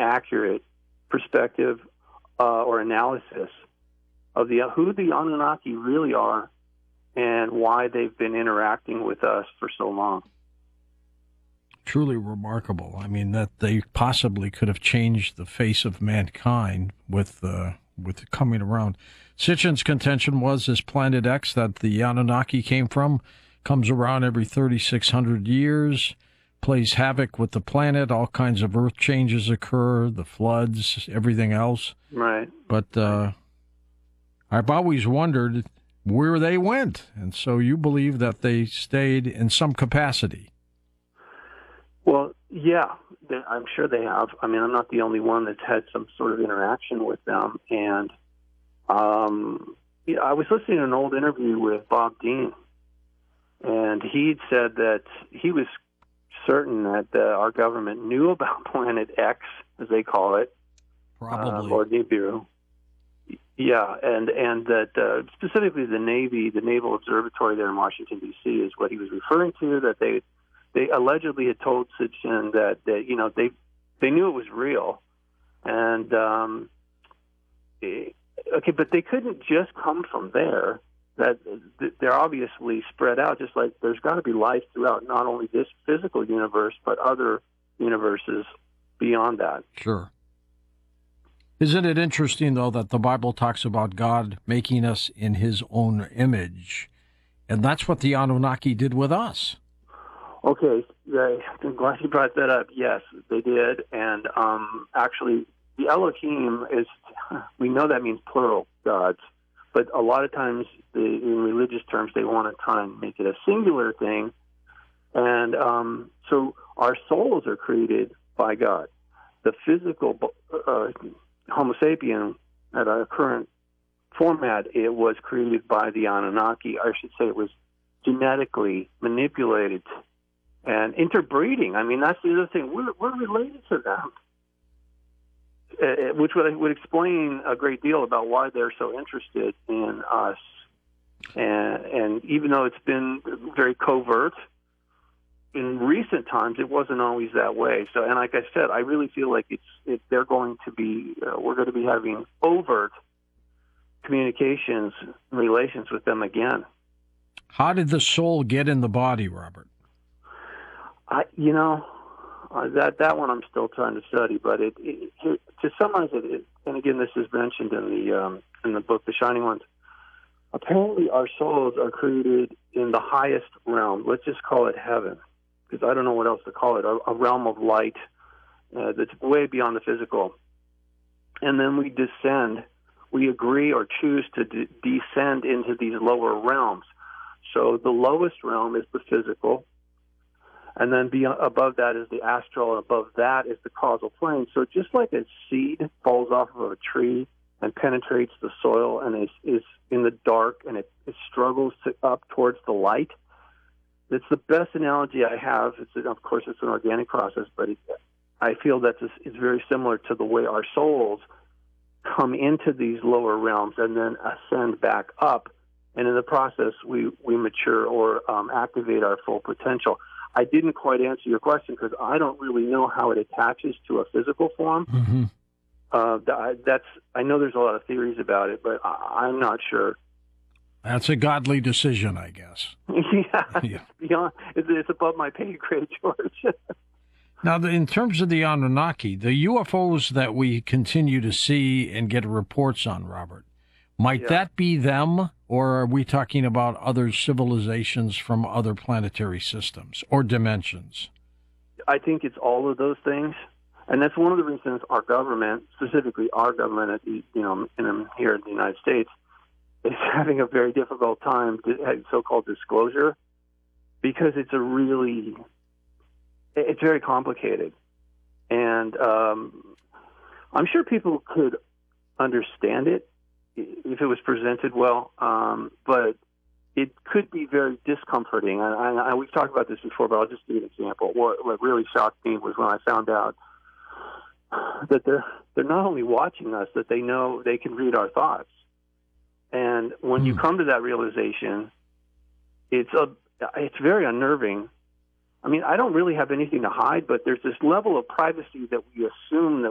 accurate perspective or analysis of who the Anunnaki really are and why they've been interacting with us for so long. Truly remarkable. I mean, that they possibly could have changed the face of mankind with coming around. Sitchin's contention was this Planet X that the Anunnaki came from comes around every 3,600 years, plays havoc with the planet, all kinds of earth changes occur, the floods, everything else. Right. But I've always wondered where they went, and so you believe that they stayed in some capacity. Well, yeah, I'm sure they have. I mean, I'm not the only one that's had some sort of interaction with them. And I was listening to an old interview with Bob Dean, and he'd said that he was certain that our government knew about Planet X, as they call it, Probably. or Nibiru. Yeah, and that specifically the Navy, the Naval Observatory there in Washington, D.C., is what he was referring to, that they allegedly had told Sitchin that they knew it was real, and okay, but they couldn't just come from there. That they're obviously spread out, just like there's got to be life throughout not only this physical universe but other universes beyond that. Sure. Isn't it interesting, though, that the Bible talks about God making us in his own image, and that's what the Anunnaki did with us? Okay, I'm glad you brought that up. Yes, they did. And actually, the Elohim we know that means plural gods, but a lot of times in religious terms, they want to try and make it a singular thing. And so our souls are created by God. The physical Homo sapien at our current format, it was created by the Anunnaki. I should say it was genetically manipulated and interbreeding. I mean, that's the other thing. We're related to them, which would explain a great deal about why they're so interested in us. And even though it's been very covert, in recent times it wasn't always that way. So, and like I said, I really feel like we're going to be having overt communications and relations with them again. How did the soul get in the body, Robert? That one I'm still trying to study, but to summarize it, and again, this is mentioned in the book, The Shining Ones. Apparently, our souls are created in the highest realm. Let's just call it heaven, because I don't know what else to call it. A realm of light that's way beyond the physical, and then we descend. We agree or choose to descend into these lower realms. So the lowest realm is the physical. And then above that is the astral, and above that is the causal plane. So just like a seed falls off of a tree and penetrates the soil and is in the dark and it struggles up towards the light, it's the best analogy I have. Of course, it's an organic process, but I feel that it's very similar to the way our souls come into these lower realms and then ascend back up. And in the process, we mature or activate our full potential. I didn't quite answer your question because I don't really know how it attaches to a physical form. Mm-hmm. I know there's a lot of theories about it, but I'm not sure. That's a godly decision, I guess. Yeah. It's above my pay grade, George. Now, in terms of the Anunnaki, the UFOs that we continue to see and get reports on, Robert, might that be them, or are we talking about other civilizations from other planetary systems or dimensions? I think it's all of those things, and that's one of the reasons our government, specifically our government, here in the United States, is having a very difficult time to so-called disclosure, because it's very complicated, and I'm sure people could understand it if it was presented well, but it could be very discomforting. And we've talked about this before, but I'll just give you an example. What really shocked me was when I found out that they're not only watching us, that they know they can read our thoughts. And when you come to that realization, it's very unnerving. I mean, I don't really have anything to hide, but there's this level of privacy that we assume that